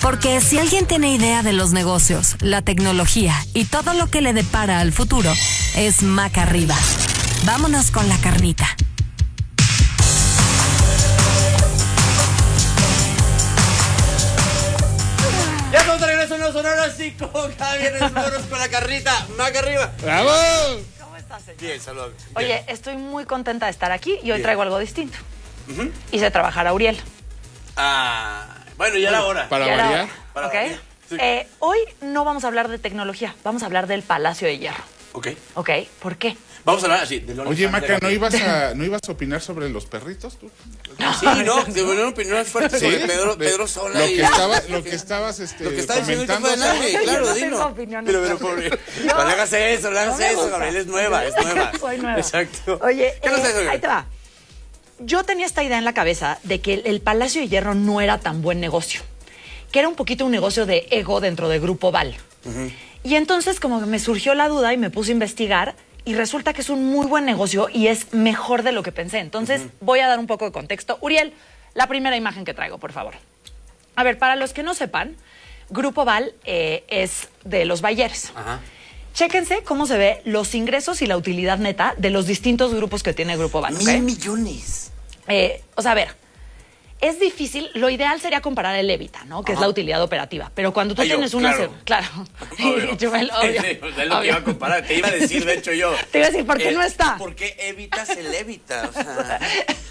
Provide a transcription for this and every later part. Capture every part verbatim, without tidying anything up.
Porque si alguien tiene idea de los negocios, la tecnología y todo lo que le depara al futuro, es Maca Arriba. Vámonos con la carnita. Ya estamos de regreso en los Sonora cinco. Cada viernes vámonos con la carnita. Maca Arriba. ¡Bravo! ¿Cómo estás, señor? Bien, saludos. Oye, estoy muy contenta de estar aquí y hoy Bien. traigo algo distinto. Uh-huh. Hice trabajar a Uriel. Ah, bueno, ya era hora. Para Ya era variar. hora, Para ¿ok? variar, sí. Eh, hoy no vamos a hablar de tecnología, vamos a hablar del Palacio de Hierro. Ok. ¿Ok? ¿Por qué? Vamos a hablar así. De Oye, Maca, ¿no ibas a, ¿no ibas a opinar sobre los perritos tú? Sí, no, de una opinión fuerte sobre Pedro, De- Pedro Sola. Lo y- que, estaba, lo que estabas este, Lo que está diciendo ahorita comentando. fue de nadie, Yo claro, no dilo. tengo opinión. Pero, pero, pobre. Yo- No le hagas eso, no le hagas No me eso, gusta. Gabriel, es nueva, es nueva. Soy nueva. Exacto. Oye, ¿qué nos eh, traes hoy? ahí te va. Yo tenía esta idea en la cabeza de que el, el Palacio de Hierro no era tan buen negocio, que era un poquito un negocio de ego dentro de Grupo Val. Uh-huh. Y entonces como que me surgió la duda y me puse a investigar y resulta que es un muy buen negocio y es mejor de lo que pensé. Entonces uh-huh. voy a dar un poco de contexto. Uriel, la primera imagen que traigo, por favor. A ver, para los que no sepan, Grupo Val eh, es de los Bayeres. Ajá. Chéquense cómo se ve los ingresos y la utilidad neta de los distintos grupos que tiene Grupo Val. ¿Ok? Mil millones. Eh, o sea, a ver, es difícil, lo ideal sería comparar el EBITDA, ¿no? Que Ajá. es la utilidad operativa. Pero cuando tú Ah, yo, tienes una... claro. se- Claro. Obvio. Yo me lo- obvio. Sí, pues es lo que Obvio. iba a comparar. Te iba a decir, de hecho, yo. Te iba a decir, ¿por qué Eh, no está? ¿Por qué evitas el evita? O sea,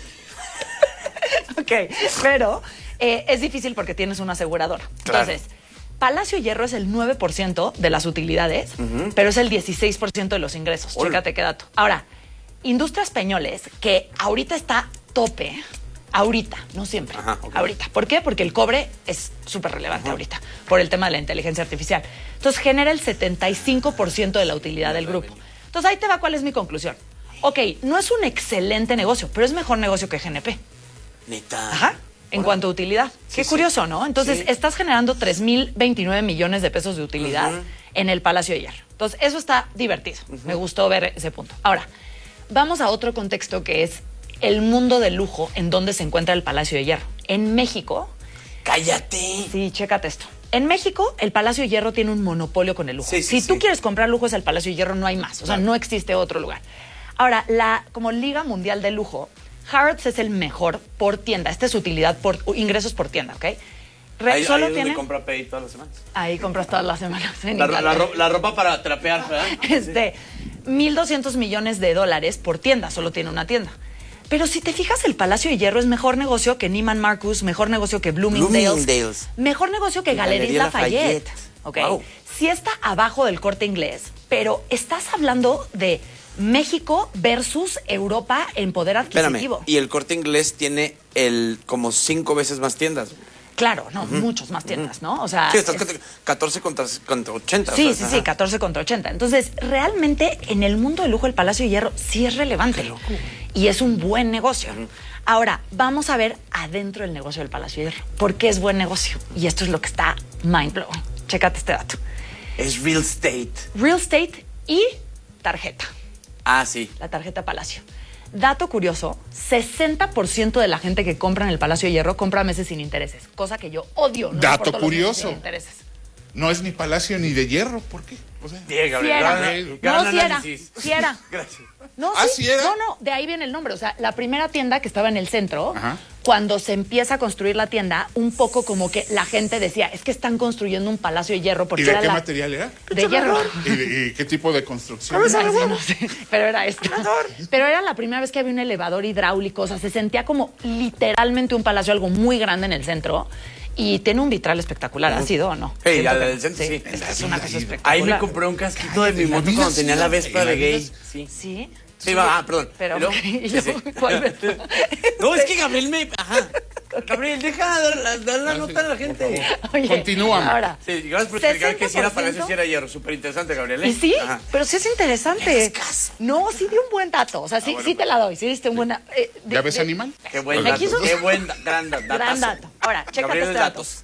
Ok, pero eh, es difícil porque tienes una aseguradora. Claro. Entonces, Palacio Hierro es el nueve por ciento de las utilidades, uh-huh. pero es el dieciséis por ciento de los ingresos. Hola. Chécate qué dato. Ahora, Industrias Peñoles, que ahorita está tope, ahorita, no siempre, Ajá, ok. ahorita. ¿Por qué? Porque el cobre es súper relevante Ajá. ahorita, por el tema de la inteligencia artificial. Entonces, genera el setenta y cinco por ciento de la utilidad del grupo. Entonces, ahí te va cuál es mi conclusión. Ok, no es un excelente negocio, pero es mejor negocio que G N P. neta. Ajá. En Ahora. cuanto a utilidad. Sí, Qué sí. curioso, ¿no? Entonces, Sí. estás generando tres mil veintinueve millones de pesos de utilidad Uh-huh. en el Palacio de Hierro. Entonces, eso está divertido. Uh-huh. Me gustó ver ese punto. Ahora, vamos a otro contexto que es el mundo del lujo en donde se encuentra el Palacio de Hierro. En México, Cállate. sí, chécate esto. En México, el Palacio de Hierro tiene un monopolio con el lujo. Sí, sí, si tú sí. quieres comprar lujos al Palacio de Hierro, no hay más. O sea, Claro. no existe otro lugar. Ahora, la como Liga Mundial de Lujo, Harrods es el mejor por tienda. Esta es utilidad por ingresos por tienda, ¿ok? Re- Ahí, solo ahí es tiene... donde compra Pay todas las semanas. Ahí compras todas las semanas. en La, ro- Italia. la ro- la ropa para trapear, ¿verdad? Este, mil doscientos millones de dólares por tienda, solo tiene una tienda. Pero si te fijas, el Palacio de Hierro es mejor negocio que Neiman Marcus, mejor negocio que Bloomingdale's, Bloomingdale's. mejor negocio que Galerías Galería Lafayette. Lafayette. ¿Ok? Wow. Sí está abajo del Corte Inglés, pero estás hablando de México versus Europa en poder adquisitivo. Espérame, y el Corte Inglés tiene el como cinco veces más tiendas. Claro, no, muchos más tiendas, ¿no? O sea, Sí, estás es- catorce contra, contra ochenta. Sí, o sí, sea, sí, ajá. catorce contra ochenta. Entonces, realmente en el mundo del lujo el Palacio de Hierro sí es relevante. Y es un buen negocio. Ahora, vamos a ver adentro del negocio del Palacio de Hierro. ¿Por qué es buen negocio? Y esto es lo que está mind blowing. Chécate este dato. Es real estate. Real estate y tarjeta. Ah, sí. La tarjeta Palacio. Dato curioso, sesenta por ciento de la gente que compra en el Palacio de Hierro compra meses sin intereses. Cosa que yo odio. No Dato soporto los meses curioso. sin intereses. No es ni Palacio ni de Hierro, ¿por qué? O sea, Bien, Sí Gabriel. era. gran- gran No, sí era. análisis. Sí era. Gracias. No, ¿Ah, sí. sí era? No, no, de ahí viene el nombre. O sea, la primera tienda que estaba en el centro, Ajá. cuando se empieza a construir la tienda, un poco como que la gente decía, es que están construyendo un Palacio de Hierro porque ¿y de era qué la... material era? De hierro. ¿Y, de- y qué tipo de construcción? No, sí, no sé, pero era esto. Pero era la primera vez que había un elevador hidráulico, o sea, se sentía como literalmente un palacio, algo muy grande en el centro. Y tiene un vitral espectacular, ¿ha sido o no? Sí, Siento ya que- del centro, sí. Es, es una cosa espectacular. Ahí me compré un casquito de mi en la moto vida cuando sí, tenía la en Vespa la de vida gay. sí. Sí. Sí. Sí, va, ah, perdón. Pero, ¿Y luego? y Sí, luego, sí. ¿cuál Vespa? No, es que Gabriel me... Ajá. Gabriel, deja de dar la, dar la nota a la gente. Oye, Continúa. ahora, Sí, gracias por explicar que si era para eso, sesenta por ciento si era hierro. Súper interesante, Gabriel. ¿eh? Y sí, Ajá. pero sí es interesante. ¿Le das caso? No, sí dio un buen dato. O sea, sí, bueno, sí te la doy. Sí diste un buen dato. Eh, de- ¿Ya ves de- animal? Qué buen ¿Me dato. quiso? Qué buen da- gran da- datazo. Gran dato. Ahora, chécate Gabriel este de dato. datos.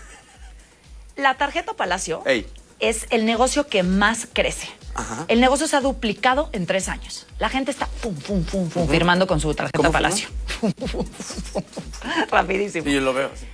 La tarjeta Palacio Ey. es el negocio que más crece. Ajá. El negocio se ha duplicado en tres años. La gente está pum, pum, pum, pum, firmando con su tarjeta ¿Cómo Palacio. Rapidísimo. Sí, yo lo veo.